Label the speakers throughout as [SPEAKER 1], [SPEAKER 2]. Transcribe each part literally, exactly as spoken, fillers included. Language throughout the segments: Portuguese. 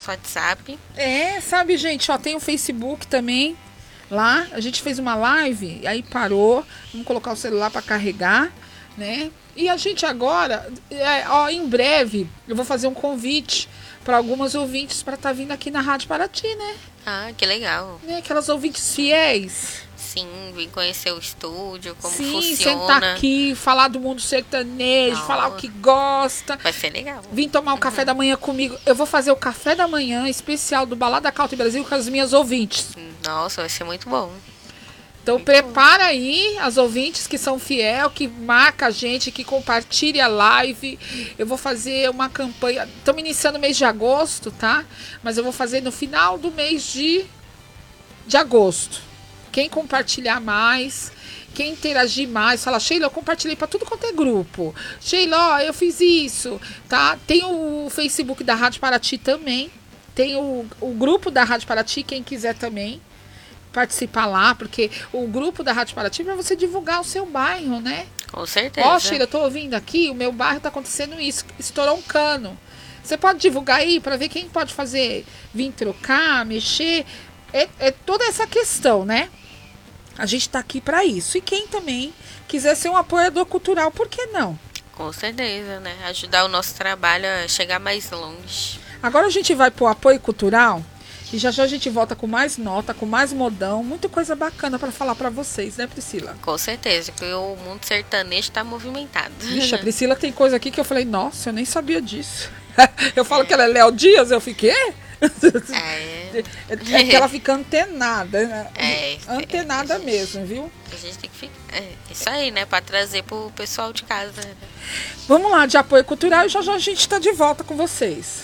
[SPEAKER 1] nosso WhatsApp.
[SPEAKER 2] É, sabe, gente, ó, tem o Facebook também. Lá, a gente fez uma live, aí parou. Vamos colocar o celular para carregar, né? E a gente agora, é, ó, em breve, eu vou fazer um convite para algumas ouvintes para estar tá vindo aqui na Rádio Paraty, né?
[SPEAKER 1] Ah, que legal.
[SPEAKER 2] Né? Aquelas ouvintes fiéis.
[SPEAKER 1] Sim, vim conhecer o estúdio, como
[SPEAKER 2] Sim,
[SPEAKER 1] funciona.
[SPEAKER 2] sentar aqui, falar do mundo sertanejo,
[SPEAKER 1] Não.
[SPEAKER 2] falar o que gosta.
[SPEAKER 1] Vai ser legal.
[SPEAKER 2] Vim tomar o
[SPEAKER 1] Uhum.
[SPEAKER 2] café da manhã comigo. Eu vou fazer o café da manhã especial do Balada Country Brasil com as minhas ouvintes.
[SPEAKER 1] Nossa, vai ser muito bom.
[SPEAKER 2] Então
[SPEAKER 1] Muito
[SPEAKER 2] prepara aí as ouvintes que são fiel, que marca a gente, que compartilha a live. Eu vou fazer uma campanha. Estamos iniciando o mês de agosto, tá? Mas eu vou fazer no final do mês de, de agosto. Quem compartilhar mais, quem interagir mais, fala, Sheila, eu compartilhei para tudo quanto é grupo. Sheila, ó, eu fiz isso, tá? Tem o Facebook da Rádio Paraty também. Tem o, o grupo da Rádio Paraty, quem quiser também participar lá, porque o grupo da Rádio Paraty é para você divulgar o seu bairro, né?
[SPEAKER 1] Com certeza.
[SPEAKER 2] Ó, Sheila, eu tô ouvindo aqui, o meu bairro tá acontecendo isso, estourou um cano. Você pode divulgar aí para ver quem pode fazer, vir trocar, mexer. É, é toda essa questão, né? A gente tá aqui para isso. E quem também quiser ser um apoiador cultural, por que não?
[SPEAKER 1] Com certeza, né? Ajudar o nosso trabalho a chegar mais longe.
[SPEAKER 2] Agora a gente vai pro apoio cultural e já já a gente volta com mais nota, com mais modão, muita coisa bacana para falar para vocês, né, Priscila?
[SPEAKER 1] Com certeza, porque o mundo sertanejo tá movimentado.
[SPEAKER 2] Vixe, a Priscila tem coisa aqui que eu falei, nossa, eu nem sabia disso. Eu falo é. que ela é Léo Dias, eu fiquei...
[SPEAKER 1] É.
[SPEAKER 2] É que ela fica antenada, né?
[SPEAKER 1] É,
[SPEAKER 2] antenada
[SPEAKER 1] gente,
[SPEAKER 2] mesmo, viu?
[SPEAKER 1] A gente tem que ficar. É isso aí, né? Pra trazer pro pessoal de casa. Né?
[SPEAKER 2] Vamos lá, de apoio cultural, e já já a gente está de volta com vocês.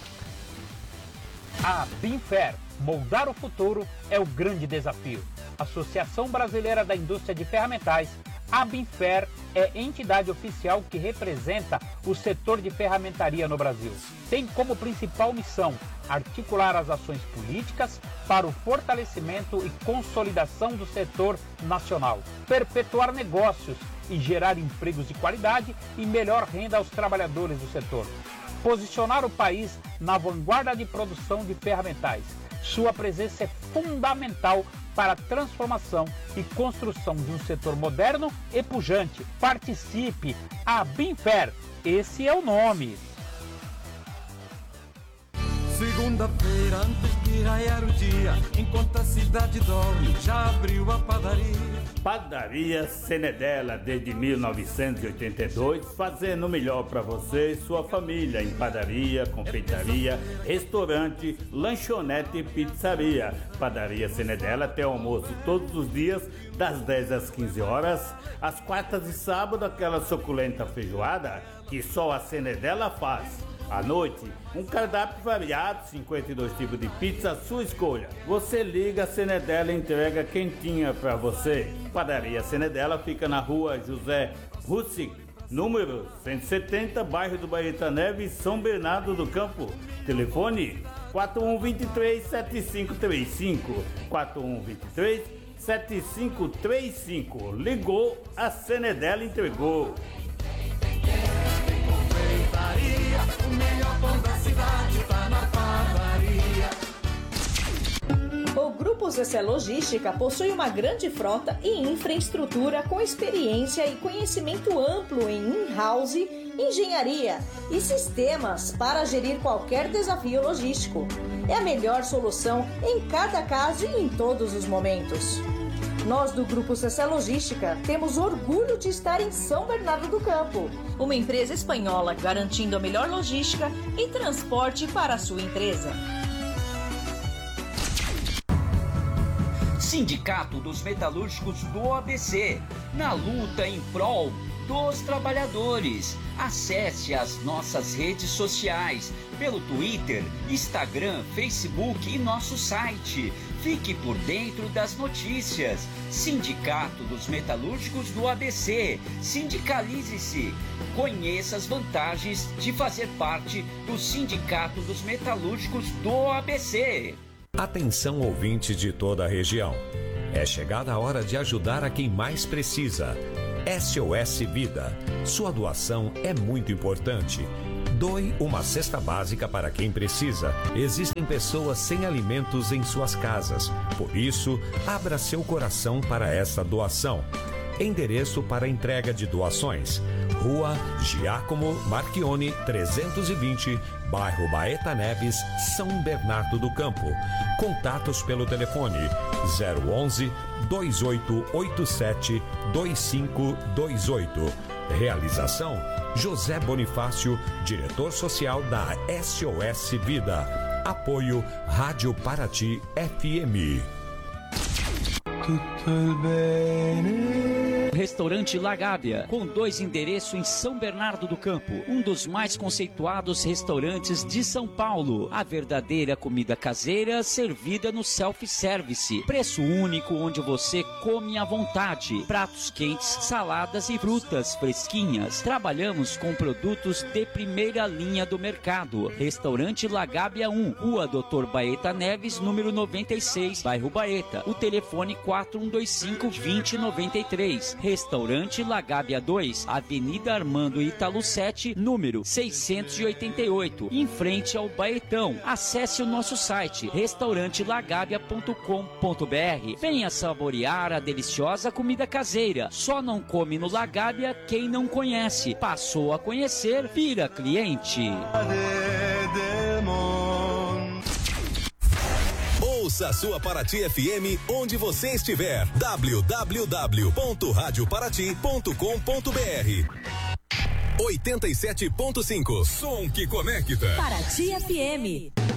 [SPEAKER 3] A Binfer, moldar o futuro é o grande desafio. Associação Brasileira da Indústria de Ferramentais, a Binfer é entidade oficial que representa o setor de ferramentaria no Brasil. Tem como principal missão articular as ações políticas para o fortalecimento e consolidação do setor nacional, perpetuar negócios e gerar empregos de qualidade e melhor renda aos trabalhadores do setor. Posicionar o país na vanguarda de produção de ferramentais. Sua presença é fundamental para a transformação e construção de um setor moderno e pujante. Participe! A Binfer, esse é o nome.
[SPEAKER 4] Segunda-feira, antes de raiar o dia, enquanto a cidade dorme, já abriu a padaria.
[SPEAKER 5] Padaria Senedela, desde mil novecentos e oitenta e dois, fazendo o melhor para você e sua família em padaria, confeitaria, restaurante, lanchonete e pizzaria. Padaria Senedela tem almoço todos os dias, das dez às quinze horas, às quartas e sábado, aquela suculenta feijoada que só a Senedela faz. À noite, um cardápio variado, cinquenta e dois tipos de pizza, à sua escolha. Você liga, a Senedela entrega quentinha para você. Padaria Senedela fica na rua José Russick, número cento e setenta, bairro do Baeta Neves, São Bernardo do Campo. Telefone quatro um dois três, sete cinco três cinco, quatro um dois três, sete cinco três cinco. Ligou, a Senedela entregou.
[SPEAKER 4] O melhor pão da cidade tá na padaria.
[SPEAKER 6] O Grupo Zecé Logística possui uma grande frota e infraestrutura com experiência e conhecimento amplo em in-house, engenharia e sistemas para gerir qualquer desafio logístico. É a melhor solução em cada caso e em todos os momentos. Nós do Grupo Zecé Logística temos orgulho de estar em São Bernardo do Campo, uma empresa espanhola garantindo a melhor logística e transporte para a sua empresa.
[SPEAKER 7] Sindicato dos Metalúrgicos do A B C, na luta em prol dos trabalhadores. Acesse as nossas redes sociais pelo Twitter, Instagram, Facebook e nosso site. Fique por dentro das notícias. Sindicato dos Metalúrgicos do A B C. Sindicalize-se. Conheça as vantagens de fazer parte do Sindicato dos Metalúrgicos do A B C.
[SPEAKER 8] Atenção, ouvintes de toda a região. É chegada a hora de ajudar a quem mais precisa. S O S Vida. Sua doação é muito importante. Doe uma cesta básica para quem precisa. Existem pessoas sem alimentos em suas casas. Por isso, abra seu coração para essa doação. Endereço para entrega de doações: Rua Giacomo Marchione trezentos e vinte, bairro Baeta Neves, São Bernardo do Campo. Contatos pelo telefone zero onze, dois oito oito sete, dois cinco dois oito. Realização: José Bonifácio, diretor social da S O S Vida. Apoio Rádio Paraty F M.
[SPEAKER 9] Tutto bene.
[SPEAKER 7] Restaurante La Gábia, com dois endereços em São Bernardo do Campo, um dos mais conceituados restaurantes de São Paulo. A verdadeira comida caseira servida no self-service. Preço único onde você come à vontade. Pratos quentes, saladas e frutas fresquinhas. Trabalhamos com produtos de primeira linha do mercado. Restaurante La Gábia um, Rua doutor Baeta Neves, número noventa e seis, bairro Baeta. O telefone quatro um dois cinco, dois zero nove três. Restaurante La Gábia dois, Avenida Armando Ítalo sete, número seiscentos e oitenta e oito, em frente ao Baetão. Acesse o nosso site restaurante lagabia ponto com ponto br. Venha saborear a deliciosa comida caseira. Só não come no La Gábia quem não conhece. Passou a conhecer, vira cliente.
[SPEAKER 10] Ouça a sua Paraty F M onde você estiver. w w w ponto rádio paraty ponto com ponto br. oitenta e sete ponto cinco. Som que conecta.
[SPEAKER 6] Paraty F M.